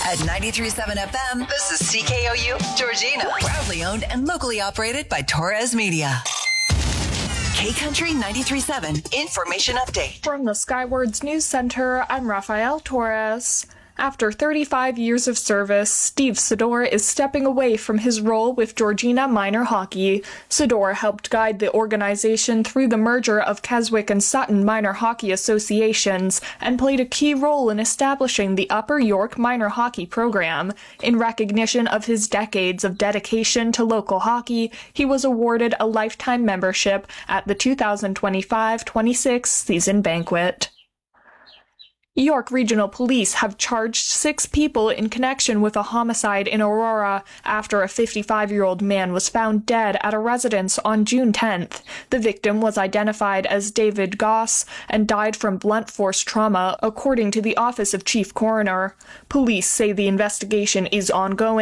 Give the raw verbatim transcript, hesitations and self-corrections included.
At ninety-three point seven F M, this is C K O U Georgina. Proudly owned and locally operated by Torres Media. K-Country ninety-three point seven Information Update. From the Skywards News Center, I'm Rafael Torres. After thirty-five years of service, Steve Sador is stepping away from his role with Georgina Minor Hockey. Sador helped guide the organization through the merger of Keswick and Sutton Minor Hockey Associations and played a key role in establishing the Upper York Minor Hockey program. In recognition of his decades of dedication to local hockey, he was awarded a lifetime membership at the two thousand twenty-five twenty-six season banquet. York Regional Police have charged six people in connection with a homicide in Aurora after a fifty-five-year-old man was found dead at a residence on June tenth. The victim was identified as David Goss and died from blunt force trauma, according to the Office of Chief Coroner. Police say the investigation is ongoing.